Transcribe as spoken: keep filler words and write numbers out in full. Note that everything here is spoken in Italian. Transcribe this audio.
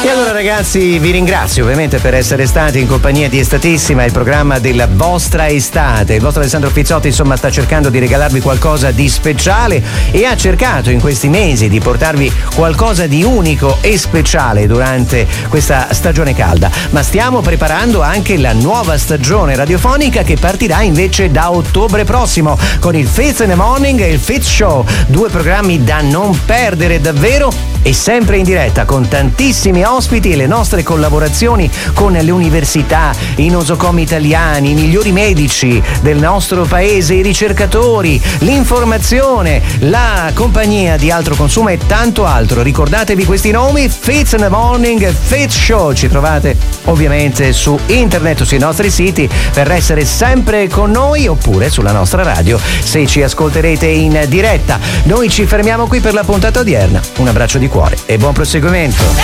E allora ragazzi vi ringrazio ovviamente per essere stati in compagnia di Estatissima, il programma della vostra estate. Il vostro Alessandro Pizzotti insomma sta cercando di regalarvi qualcosa di speciale e ha cercato in questi mesi di portarvi qualcosa di unico e speciale durante questa stagione calda. Ma stiamo preparando anche la nuova stagione radiofonica che partirà invece da ottobre prossimo con il Fitz in the Morning e il Fitz Show, due programmi da non perdere davvero e sempre in diretta con tantissimi ospiti e le nostre collaborazioni con le università, i nosocomi italiani, i migliori medici del nostro paese, i ricercatori, l'informazione, la compagnia di Altro Consumo e tanto altro. Ricordatevi questi nomi: Fitz in the Morning, Fitz Show. Ci trovate ovviamente su internet o sui nostri siti per essere sempre con noi, oppure sulla nostra radio se ci ascolterete in diretta. Noi ci fermiamo qui per la puntata odierna. Un abbraccio di cuore e buon proseguimento.